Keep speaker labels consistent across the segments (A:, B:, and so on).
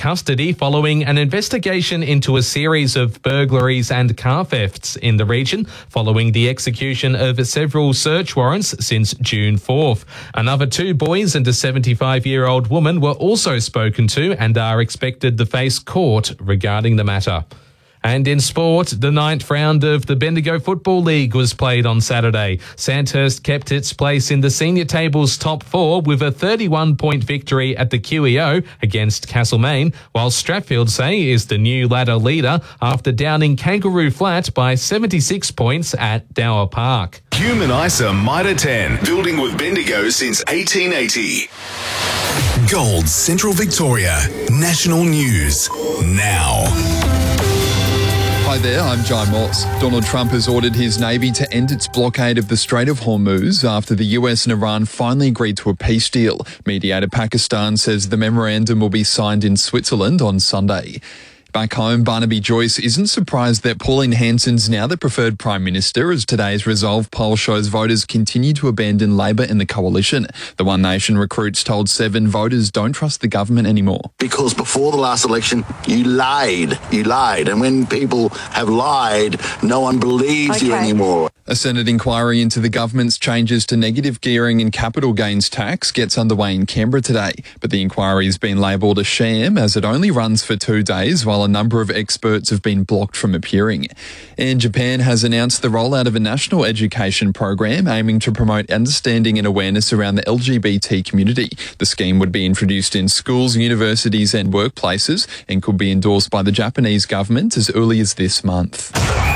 A: custody following an investigation into a series of burglaries and car thefts in the region following the execution of several search warrants since June 4th. Another 2 boys and a 75-year-old woman were also spoken to and are expected to face court regarding the matter. And in sport, the 9th round of the Bendigo Football League was played on Saturday. Sandhurst kept its place in the senior table's top 4 with a 31-point victory at the QEO against Castlemaine, while Strathfield Say is the new ladder leader after downing Kangaroo Flat by 76 points at Dower Park.
B: Human ISA Mitre 10, building with Bendigo since 1880. Gold Central Victoria, national news now.
C: Hi there, I'm Jai Moss. Donald Trump has ordered his Navy to end its blockade of the Strait of Hormuz after the US and Iran finally agreed to a peace deal. Mediator Pakistan says the memorandum will be signed in Switzerland on Sunday. Back home, Barnaby Joyce isn't surprised that Pauline Hanson's now the preferred Prime Minister, as today's Resolve poll shows voters continue to abandon Labor and the coalition. The One Nation recruits told 7 voters don't trust the government anymore.
D: Because before the last election, you lied. And when people have lied, no one believes you anymore.
C: A Senate inquiry into the government's changes to negative gearing and capital gains tax gets underway in Canberra today. But the inquiry has been labelled a sham as it only runs for 2 days, while a number of experts have been blocked from appearing. And Japan has announced the rollout of a national education program aiming to promote understanding and awareness around the LGBT community. The scheme would be introduced in schools, universities and workplaces and could be endorsed by the Japanese government as early as this month.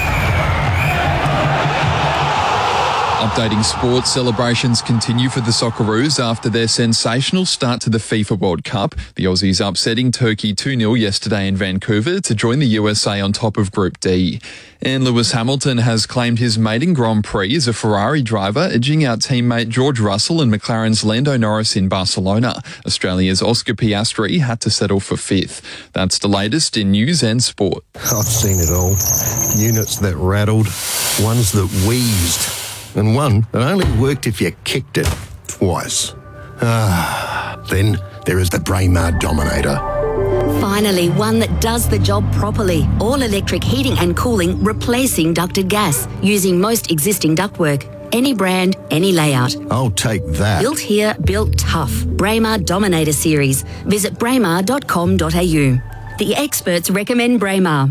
C: Updating sports, celebrations continue for the Socceroos after their sensational start to the FIFA World Cup. The Aussies upsetting Turkey 2-0 yesterday in Vancouver to join the USA on top of Group D. And Lewis Hamilton has claimed his maiden Grand Prix as a Ferrari driver, edging out teammate George Russell and McLaren's Lando Norris in Barcelona. Australia's Oscar Piastri had to settle for 5th. That's the latest in news and sport.
E: I've seen it all. Units that rattled, ones that wheezed, and one that only worked if you kicked it twice. Then there is the Braemar Dominator.
F: Finally, one that does the job properly. All-electric heating and cooling, replacing ducted gas, using most existing ductwork. Any brand, any layout.
E: I'll take that.
F: Built here, built tough. Braemar Dominator Series. Visit braemar.com.au. The experts recommend Braemar.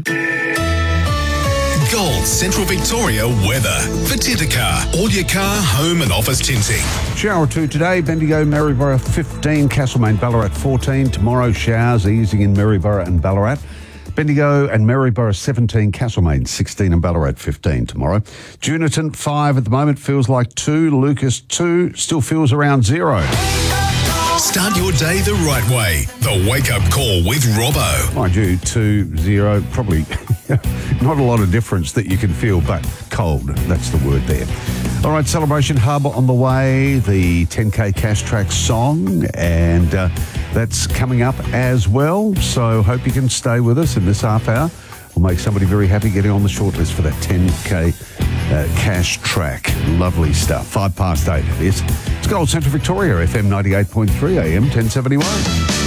B: Gold Central Victoria weather. For Titacar, all your car, home and office tinting.
G: Shower or 2 today, Bendigo, Maryborough 15, Castlemaine, Ballarat 14. Tomorrow, showers easing in Maryborough and Ballarat. Bendigo and Maryborough 17, Castlemaine 16 and Ballarat 15 tomorrow. Juniton 5 at the moment, feels like 2. Lucas 2, still feels around 0.
B: Start your day the right way. The Wake Up Call with Robbo.
G: Mind you, 2-0, probably not a lot of difference that you can feel, but cold, that's the word there. All right, Celebration Hub on the way, the 10K Cash Track song, and that's coming up as well. So hope you can stay with us in this half hour. We'll make somebody very happy getting on the shortlist for that 10K Cash Track. Lovely stuff. 8:05 it is. It's Gold Central Victoria, FM 98.3 AM 1071.